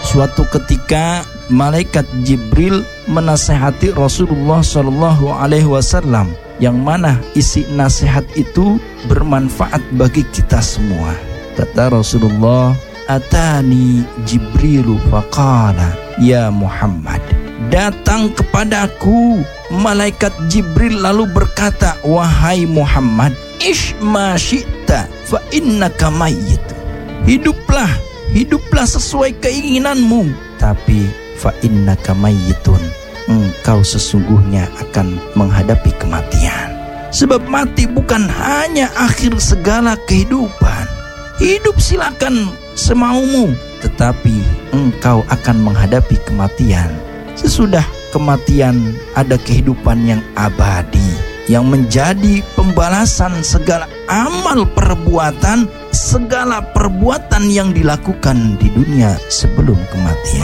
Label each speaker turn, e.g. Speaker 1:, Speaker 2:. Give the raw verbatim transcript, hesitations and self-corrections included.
Speaker 1: Suatu ketika malaikat Jibril menasehati Rasulullah Shallallahu Alaihi Wasallam, yang mana isi nasihat itu bermanfaat bagi kita semua. Kata Rasulullah, atani Jibrilu faqala ya Muhammad, datang kepadaku malaikat Jibril lalu berkata, wahai Muhammad, ish ma syi'ta fa innaka mayyit. Hiduplah, hiduplah sesuai keinginanmu, tapi fa innaka mayyitun, engkau sesungguhnya akan menghadapi kematian. Sebab mati bukan hanya akhir segala kehidupan. Hidup silakan semaumu, tetapi engkau akan menghadapi kematian. Sesudah kematian ada kehidupan yang abadi, yang menjadi pembalasan segala amal perbuatan, segala perbuatan yang dilakukan di dunia sebelum kematian.